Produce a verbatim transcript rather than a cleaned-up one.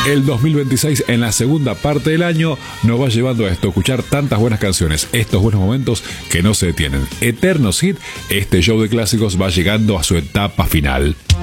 El dos mil veintiséis, en la segunda parte del año, nos va llevando a esto, escuchar tantas buenas canciones, estos buenos momentos que no se detienen. Eternos hit, este show de clásicos va llegando a su etapa final.